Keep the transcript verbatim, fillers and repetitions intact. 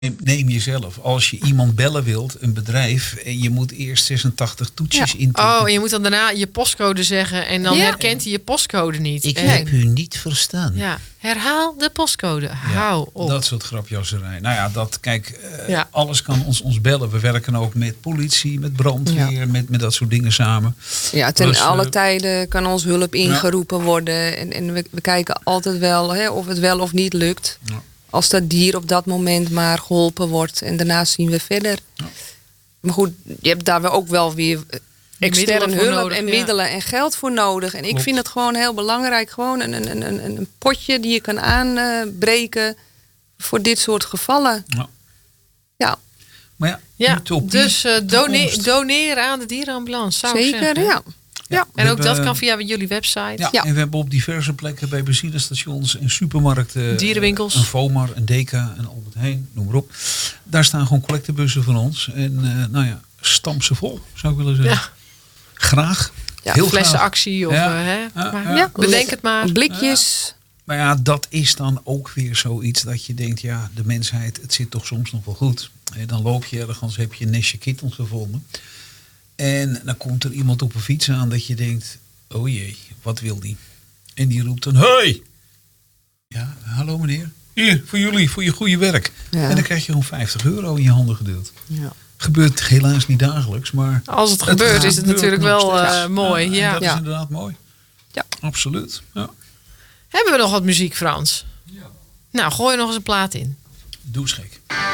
Neem jezelf. Als je iemand bellen wilt, een bedrijf, en je moet eerst zesentachtig toetsjes Ja. intikken. Oh, en je moet dan daarna je postcode zeggen en dan Ja. herkent hij je postcode niet. Ik En- heb u niet verstaan. Ja, herhaal de postcode. Hou op. Dat soort grapjasserij. Nou ja, dat, kijk, eh, Ja. alles kan ons, ons bellen. We werken ook met politie, met brandweer, Ja. met, met dat soort dingen samen. Ja, ten Dus, eh, alle tijden kan ons hulp ingeroepen worden. En, en we, we kijken altijd wel hè, of het wel of niet lukt. Ja. Als dat dier op dat moment maar geholpen wordt. En daarna zien we verder. Ja. Maar goed, je hebt daar wel ook wel weer extern middelen voor hulp nodig, en ja. middelen en geld voor nodig. En ik Klopt. vind het gewoon heel belangrijk. Gewoon een, een, een, een potje die je kan aanbreken voor dit soort gevallen. Ja. Ja, Maar ja, Ja, utopie, dus eh, done- toekomst. doneren aan de dierenambulance. Zou ik zeker. zeggen. Ja. Ja. We En ook dat hebben- kan via jullie website. Ja, Ja. en we hebben op diverse plekken bij benzinestations en supermarkten, Dierenwinkels. een Vomar, een Deka, een Albert Heijn, noem maar op. Daar staan gewoon collectebussen van ons. En uh, nou ja, stamp ze vol, zou ik willen zeggen. Ja. Graag. Ja, Heel graag. Flessenactie of Ja. eh, hè? Ja, Maar ja. Ja. bedenk het maar. Blikjes. Maar ja, dat is dan ook weer zoiets dat je denkt, ja, de mensheid, het zit toch soms nog wel goed. Hè, dan loop je ergens, heb je een nestje kittens gevonden. En dan komt er iemand op een fiets aan dat je denkt, oh jee, wat wil die? En die roept dan, hey! Ja, hallo meneer. Hier, voor jullie, voor je goede werk. Ja. En dan krijg je gewoon vijftig euro in je handen gedeeld. Ja. Gebeurt helaas niet dagelijks, maar... Als het gebeurt is het gebeurt natuurlijk nog wel steeds. eh, mooi. en Ja. dat Ja. is inderdaad mooi. Ja. Absoluut. Ja. Hebben we nog wat muziek, Frans? Ja. Nou, gooi er nog eens een plaat in. Doe eens gek.